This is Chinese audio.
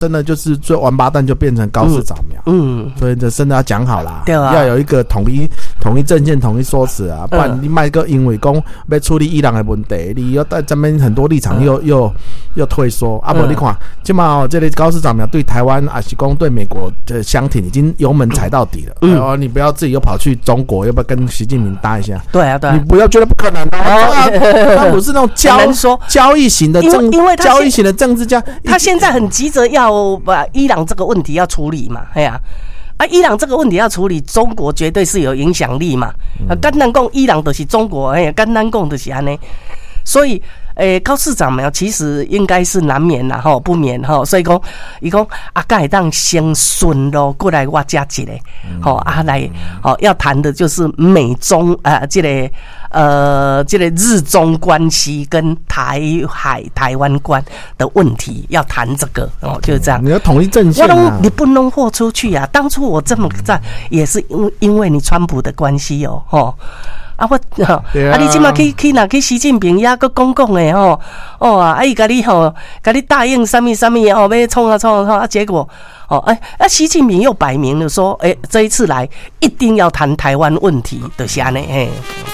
真的就是最王八蛋就变成高市早苗，所以这真的要讲好啦， 对啊， 要有一个统一政见、统一说辞啊，不然你卖个因为讲要处理伊朗的问题，你又在这边很多立场又退缩啊，不你看，起码这类高市早苗对台湾还是讲对美国的相挺已经油门踩到底了，你不要自己又跑去中国，要不要跟习近平搭一下？ 对啊，对啊， 你不要觉得不可能他不是那种交易型的交易型的政治家， 他现在很急着要把伊朗这个问题要处理嘛，哎呀。伊朗这个问题要处理，中国绝对是有影响力嘛。简单讲，伊朗就是中国，简单讲就是安尼。所以，高市长苗其实应该是难免啦，吼，不免吼。所以讲，伊讲敢会当先顺路过来我家一个，吼来，要谈的就是美中这个日中关系跟台湾关的问题，要谈这个就是这样。 你要统一阵线啊！ 你不能豁出去啊！当初我这么赞，也是因为你川普的关系吼。你今嘛去习近平遐个讲的伊甲你答应什么要冲结果习近平又摆明了说这一次来一定要谈台湾问题的下呢